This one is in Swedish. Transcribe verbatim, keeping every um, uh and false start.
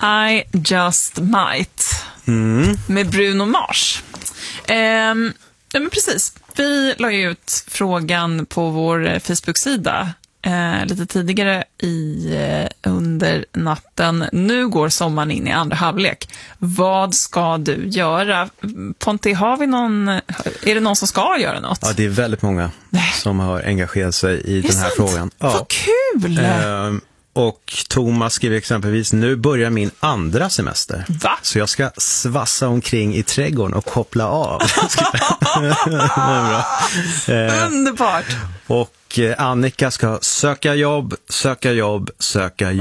I just might. Mm. Med Bruno Mars. Ehm, ja, men precis. Vi la ju ut frågan på vår Facebook-sida eh, lite tidigare i, eh, under natten. Nu går sommaren in i andra halvlek. Vad ska du göra? Ponte, har vi någon, är det någon som ska göra något? Ja, det är väldigt många som har engagerat sig i den här sant? frågan. Ja. Vad kul! Ehm, och Thomas skriver exempelvis: nu börjar min andra semester. Va? Så jag ska svassa omkring i trädgården och koppla av. Bra. Ehm, Underbart! och Annika ska söka jobb, söka jobb, söka jobb.